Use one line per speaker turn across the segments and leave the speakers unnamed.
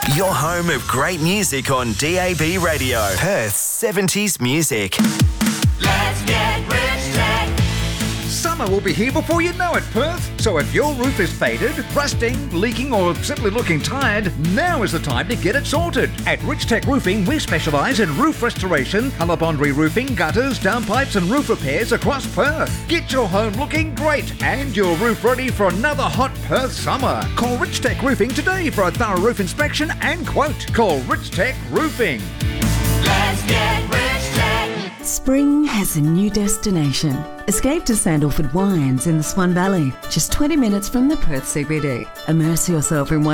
Your home of great music on DAB Radio. Perth's 70s music.
Let's get Rich Tech.
Summer will be here before you know it, Perth. So if your roof is faded, rusting, leaking or simply looking tired, now is the time to get it sorted. At Rich Tech Roofing, we specialise in roof restoration, colour bond re-roofing, gutters, downpipes and roof repairs across Perth. Get your home looking great and your roof ready for another hot Perth summer. Call Rich Tech Roofing today for a thorough roof inspection and quote. Call Rich Tech Roofing.
Let's get Rich Tech.
Spring has a new destination. Escape to Sandalford Wines in the Swan Valley, just 20 minutes from the Perth CBD. Immerse yourself in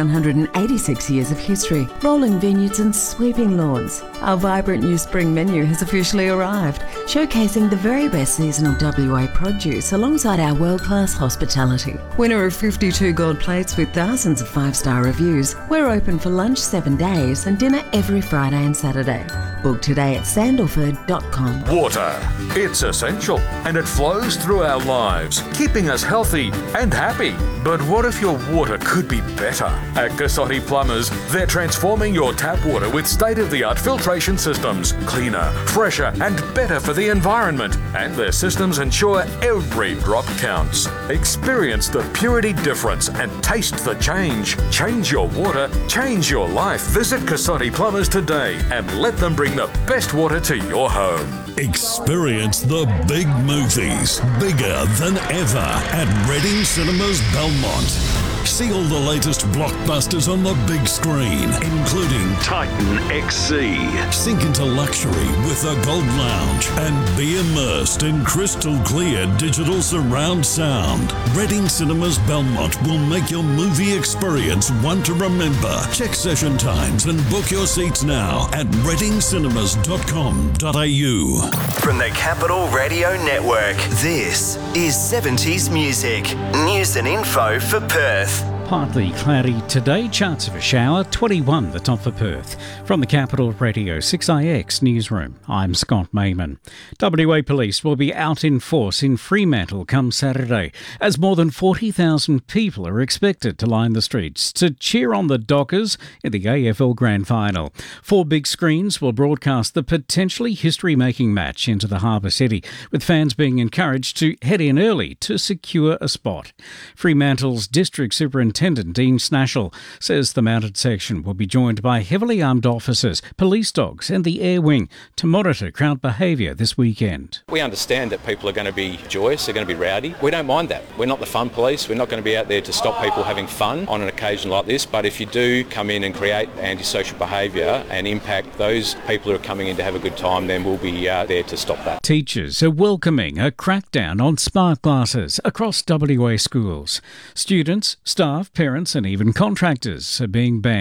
186 years of history, rolling vineyards and sweeping lawns. Our vibrant new spring menu has officially arrived, showcasing the very best seasonal WA produce alongside our world-class hospitality. Winner of 52 gold plates with thousands of 5-star reviews, we're open for lunch 7 days and dinner every Friday and Saturday. Book today at sandalford.com.
Water. It's essential and it flows through our lives, keeping us healthy and happy. But what if your water could be better? At Cassotti Plumbers, they're transforming your tap water with state-of-the-art filtration systems, cleaner, fresher and better for the environment. And their systems ensure every drop counts. Experience the purity difference and taste the change. Change your water, change your life. Visit Cassotti Plumbers today and let them bring the best water to your home.
Experience the big movies, bigger than ever, at Reading Cinemas Belmont. See all the latest blockbusters on the big screen, including Titan XC. Sink into luxury with the Gold Lounge and be immersed in crystal clear digital surround sound. Reading Cinemas Belmont will make your movie experience one to remember. Check session times and book your seats now at readingcinemas.com.au.
From the Capital Radio Network, this is 70s music. News and info for Perth.
Partly cloudy today, chance of a shower, 21 the top for Perth. From the Capital Radio 6IX newsroom, I'm Scott Mayman. WA Police will be out in force in Fremantle come Saturday, as more than 40,000 people are expected to line the streets to cheer on the Dockers in the AFL Grand Final. 4 big screens will broadcast the potentially history-making match into the Harbour City, with fans being encouraged to head in early to secure a spot. Fremantle's District Superintendent Dean Snashall says the mounted section will be joined by heavily armed officers, police dogs and the air wing to monitor crowd behaviour this weekend.
We understand that people are going to be joyous, they're going to be rowdy. We don't mind that. We're not the fun police. We're not going to be out there to stop people having fun on an occasion like this. But if you do come in and create antisocial behaviour and impact those people who are coming in to have a good time, then we'll be there to stop that.
Teachers are welcoming a crackdown on smart glasses across WA schools. Students, staff, parents and even contractors are being banned